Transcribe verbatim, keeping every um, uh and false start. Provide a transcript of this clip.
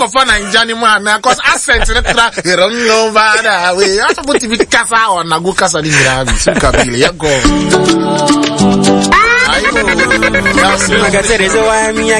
for fun and Johnny man, because accent in the wrong no bad way. I'm supposed to be Casa or Nagu Casa in Mirabi. Sukabili, ya go. Ayo,